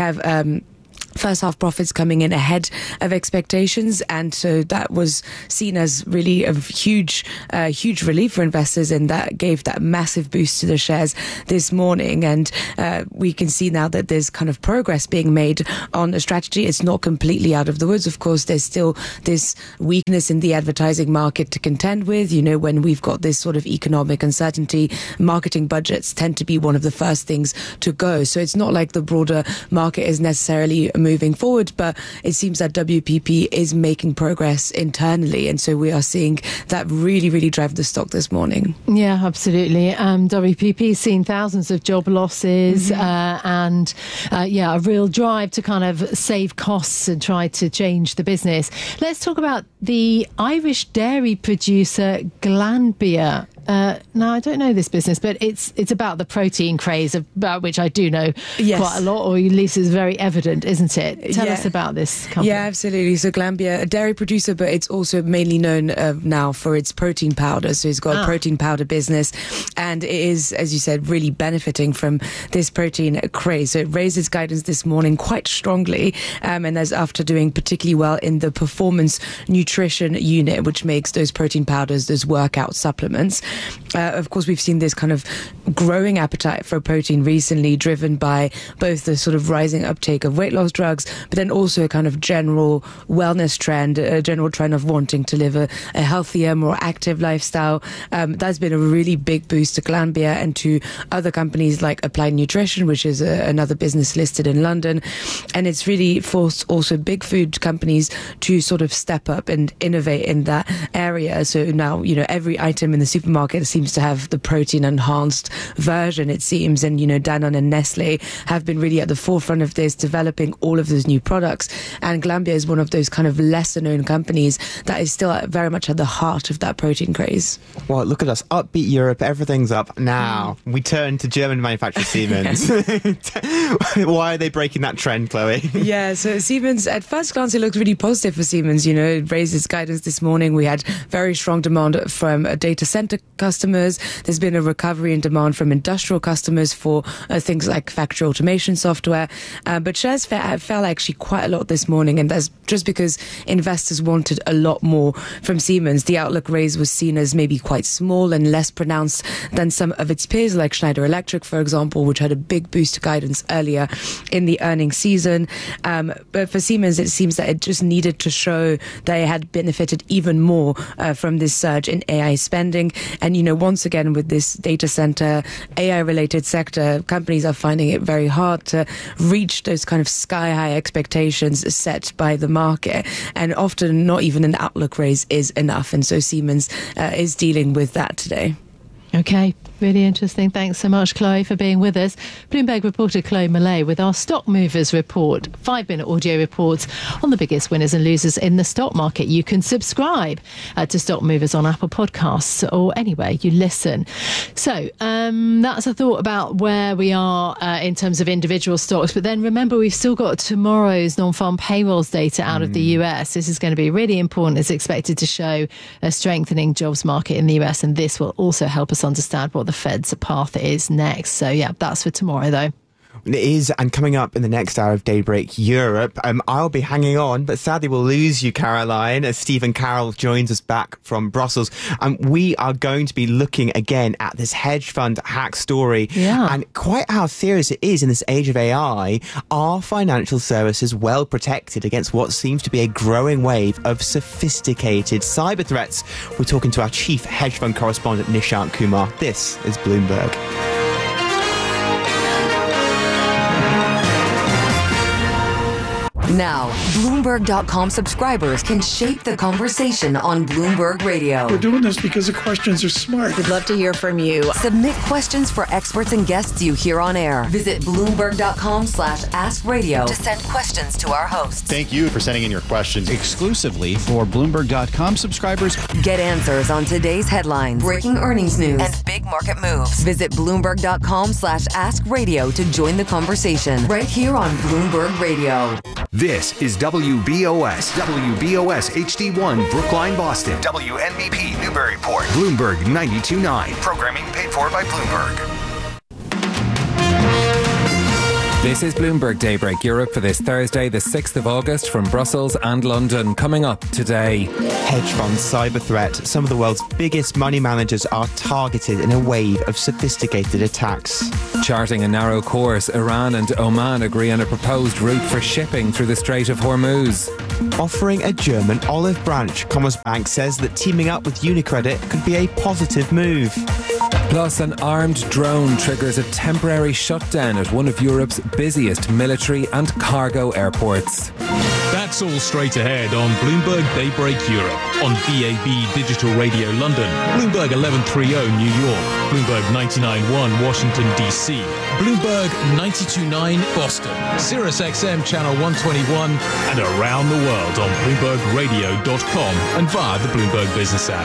Speaker 7: first half profits coming in ahead of expectations, and so that was seen as really a huge relief for investors, and that gave that massive boost to the shares this morning. And we can see now that there's kind of progress being made on the strategy. It's not completely out of the woods. Of course, there's still this weakness in the advertising market to contend with. You know, when we've got this sort of economic uncertainty, marketing budgets tend to be one of the first things to go. So it's not like the broader market is necessarily moving forward, but it seems that WPP is making progress internally, and so we are seeing that really drive the stock this morning.
Speaker 2: Yeah, absolutely. WPP's seen thousands of job losses and a real drive to kind of save costs and try to change the business. Let's talk about the Irish dairy producer Glanbia. Now, I don't know this business, but it's about the protein craze, about which I do know quite a lot, or at least it's very evident, isn't it? Tell us about this company.
Speaker 7: Yeah, absolutely. So Glanbia, a dairy producer, but it's also mainly known now for its protein powder. So it's got a protein powder business, and it is, as you said, really benefiting from this protein craze. So it raised its guidance this morning quite strongly, and that's after doing particularly well in the performance nutrition unit, which makes those protein powders, those workout supplements. Of course, we've seen this kind of growing appetite for protein recently, driven by both the sort of rising uptake of weight loss drugs, but then also a kind of general wellness trend, a general trend of wanting to live a healthier, more active lifestyle. That's been a really big boost to Glanbia and to other companies like Applied Nutrition, which is another business listed in London. And it's really forced also big food companies to sort of step up and innovate in that area. So now, you know, every item in the supermarket seems to have the protein enhanced version, it seems. And, you know, Danone and Nestle have been really at the forefront of this, developing all of those new products. And Glanbia is one of those kind of lesser known companies that is still very much at the heart of that protein craze.
Speaker 1: Well, look at us. Upbeat Europe. Everything's up now. We turn to German manufacturer Siemens. Why are they breaking that trend, Chloe?
Speaker 7: Yeah, so Siemens, at first glance, it looks really positive for Siemens. You know, it raised its guidance this morning. We had very strong demand from data center customers. There's been a recovery in demand from industrial customers for things like factory automation software. But shares fell actually quite a lot this morning, and that's just because investors wanted a lot more from Siemens. The outlook raise was seen as maybe quite small and less pronounced than some of its peers, like Schneider Electric, for example, which had a big boost to guidance earlier in the earnings season. But for Siemens, it seems that it just needed to show that it had benefited even more from this surge in AI spending. And, once again, with this data center, AI-related sector, companies are finding it very hard to reach those kind of sky-high expectations set by the market. And often not even an outlook raise is enough. And so Siemens is dealing with that today.
Speaker 2: Okay, really interesting. Thanks so much, Chloe, for being with us. Bloomberg reporter Chloe Millay with our Stock Movers Report, 5-minute audio reports on the biggest winners and losers in the stock market. You can subscribe to Stock Movers on Apple Podcasts or anywhere you listen. So that's a thought about where we are in terms of individual stocks. But then remember, we've still got tomorrow's non-farm payrolls data out of the US. This is going to be really important. It's expected to show a strengthening jobs market in the US, and this will also help us understand what the Fed's path is next. So yeah, that's for tomorrow though.
Speaker 1: It is, and coming up in the next hour of Daybreak Europe, I'll be hanging on, but sadly we'll lose you, Caroline, as Stephen Carroll joins us back from Brussels. We are going to be looking again at this hedge fund hack story and quite how serious it is in this age of AI. Are financial services well protected against what seems to be a growing wave of sophisticated cyber threats? We're talking to our chief hedge fund correspondent, Nishant Kumar. This is Bloomberg.
Speaker 5: Now, Bloomberg.com subscribers can shape the conversation on Bloomberg Radio.
Speaker 23: We're doing this because the questions are smart.
Speaker 5: We'd love to hear from you. Submit questions for experts and guests you hear on air. Visit Bloomberg.com/AskRadio to send questions to our hosts.
Speaker 8: Thank you for sending in your questions.
Speaker 9: Exclusively for Bloomberg.com subscribers.
Speaker 5: Get answers on today's headlines, breaking earnings news, and big market moves. Visit Bloomberg.com/AskRadio to join the conversation right here on Bloomberg Radio.
Speaker 14: This is WBOS HD1 Brookline, Boston. WNBP Newburyport. Bloomberg 92.9. Programming paid for by Bloomberg.
Speaker 11: This is Bloomberg Daybreak Europe for this Thursday, the 6th of August, from Brussels and London. Coming up today.
Speaker 1: Hedge fund cyber threat. Some of the world's biggest money managers are targeted in a wave of sophisticated attacks.
Speaker 11: Charting a narrow course, Iran and Oman agree on a proposed route for shipping through the Strait of Hormuz.
Speaker 1: Offering a German olive branch, Commerzbank says that teaming up with UniCredit could be a positive move.
Speaker 11: Plus, an armed drone triggers a temporary shutdown at one of Europe's busiest military and cargo airports.
Speaker 12: That's all straight ahead on Bloomberg Daybreak Europe, on DAB Digital Radio London, Bloomberg 1130 New York, Bloomberg 99.1 Washington DC, Bloomberg 92.9 Boston, Sirius XM Channel 121, and around the world on BloombergRadio.com and via the Bloomberg Business app.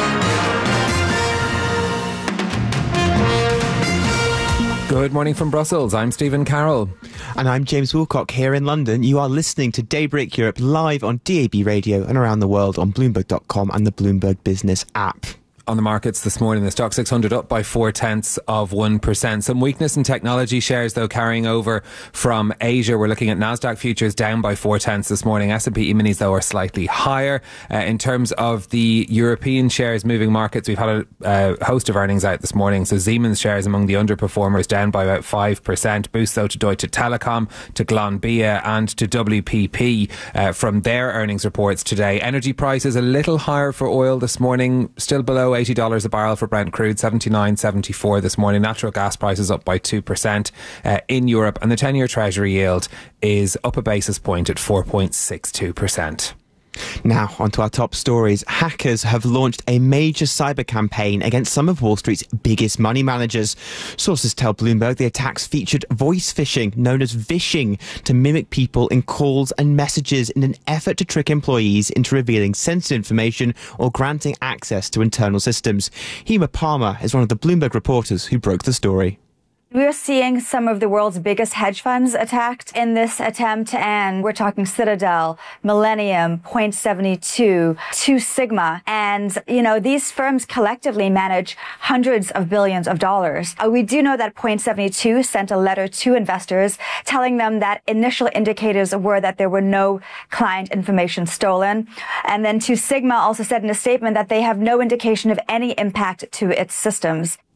Speaker 11: Good morning from Brussels. I'm Stephen Carroll.
Speaker 1: And I'm James Woolcock here in London. You are listening to Daybreak Europe live on DAB Radio and around the world on Bloomberg.com and the Bloomberg Business app.
Speaker 11: On the markets this morning, the Stock 600 up by 0.4%. Some weakness in technology shares, though, carrying over from Asia. We're looking at Nasdaq futures down by 0.4 this morning. S&P E-minis, though, are slightly higher. In terms of the European shares moving markets, we've had a host of earnings out this morning. So Siemens shares among the underperformers, down by about 5%. Boost, though, to Deutsche Telekom, to Glanbia and to WPP from their earnings reports today. Energy prices a little higher for oil this morning, still below $80 a barrel for Brent crude, 79.74 this morning. Natural gas prices up by 2% in Europe, and the 10-year Treasury yield is up a basis point at 4.62%.
Speaker 1: Now, onto our top stories. Hackers have launched a major cyber campaign against some of Wall Street's biggest money managers. Sources tell Bloomberg the attacks featured voice phishing, known as vishing, to mimic people in calls and messages in an effort to trick employees into revealing sensitive information or granting access to internal systems. Hema Palmer is one of the Bloomberg reporters who broke the story.
Speaker 13: We're seeing some of the world's biggest hedge funds attacked in this attempt, and we're talking Citadel, Millennium, Point72, Two Sigma, and, these firms collectively manage hundreds of billions of dollars. We do know that Point72 sent a letter to investors telling them that initial indicators were that there were no client information stolen. And then Two Sigma also said in a statement that they have no indication of any impact to its systems.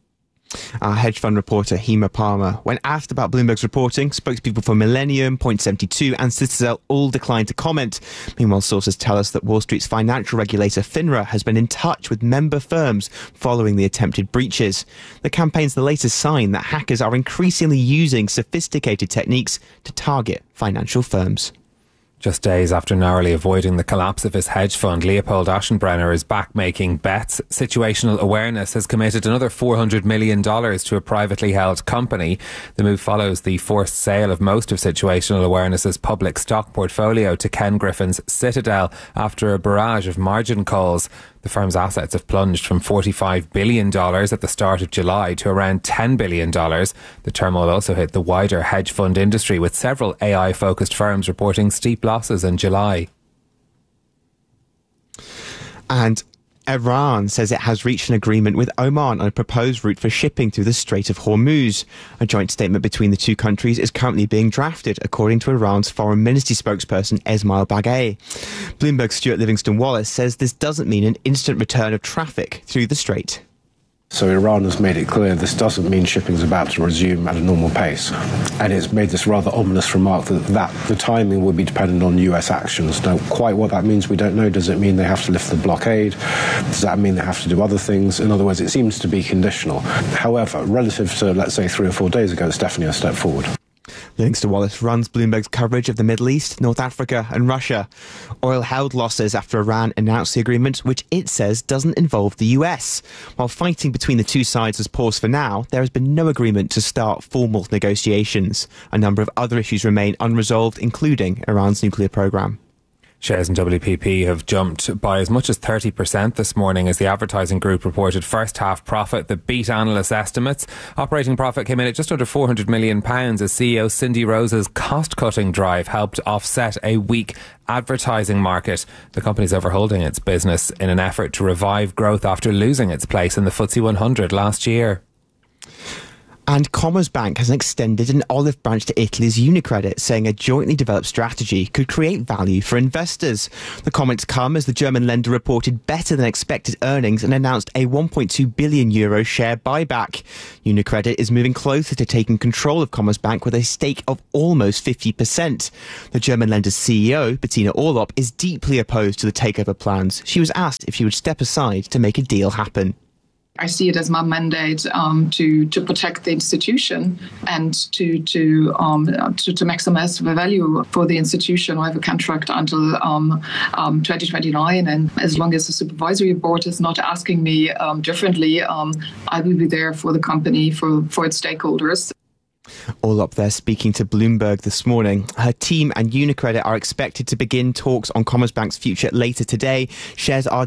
Speaker 1: Our hedge fund reporter Hema Palmer. When asked about Bloomberg's reporting, spokespeople for Millennium, Point72 and Citadel all declined to comment. Meanwhile, sources tell us that Wall Street's financial regulator FINRA has been in touch with member firms following the attempted breaches. The campaign's the latest sign that hackers are increasingly using sophisticated techniques to target financial firms.
Speaker 11: Just days after narrowly avoiding the collapse of his hedge fund, Leopold Aschenbrenner is back making bets. Situational Awareness has committed another $400 million to a privately held company. The move follows the forced sale of most of Situational Awareness's public stock portfolio to Ken Griffin's Citadel after a barrage of margin calls. The firm's assets have plunged from $45 billion at the start of July to around $10 billion. The turmoil also hit the wider hedge fund industry, with several AI-focused firms reporting steep losses in July.
Speaker 1: And Iran says it has reached an agreement with Oman on a proposed route for shipping through the Strait of Hormuz. A joint statement between the two countries is currently being drafted, according to Iran's foreign ministry spokesperson Esmail Baghaei. Bloomberg's Stuart Livingston-Wallace says this doesn't mean an instant return of traffic through the strait.
Speaker 8: So Iran has made it clear this doesn't mean shipping is about to resume at a normal pace. And it's made this rather ominous remark that the timing will be dependent on US actions. Now, quite what that means, we don't know. Does it mean they have to lift the blockade? Does that mean they have to do other things? In other words, it seems to be conditional. However, relative to, let's say, 3 or 4 days ago, it's definitely a step forward.
Speaker 1: Livingston-Wallace runs Bloomberg's coverage of the Middle East, North Africa and Russia. Oil held losses after Iran announced the agreement, which it says doesn't involve the US. While fighting between the two sides has paused for now, there has been no agreement to start formal negotiations. A number of other issues remain unresolved, including Iran's nuclear program.
Speaker 11: Shares in WPP have jumped by as much as 30% this morning as the advertising group reported first half profit that beat analysts' estimates. Operating profit came in at just under £400 million as CEO Cindy Rose's cost-cutting drive helped offset a weak advertising market. The company's overholding its business in an effort to revive growth after losing its place in the FTSE 100 last year.
Speaker 1: And Commerzbank has extended an olive branch to Italy's Unicredit, saying a jointly developed strategy could create value for investors. The comments come as the German lender reported better than expected earnings and announced a €1.2 billion share buyback. Unicredit is moving closer to taking control of Commerzbank with a stake of almost 50%. The German lender's CEO, Bettina Orlopp, is deeply opposed to the takeover plans. She was asked if she would step aside to make a deal happen.
Speaker 15: I see it as my mandate to protect the institution and to maximize the value for the institution. I have a contract until 2029, and as long as the supervisory board is not asking me differently, I will be there for the company, for its stakeholders.
Speaker 1: All up there speaking to Bloomberg this morning. Her team and Unicredit are expected to begin talks on Commerzbank's future later today. Shares are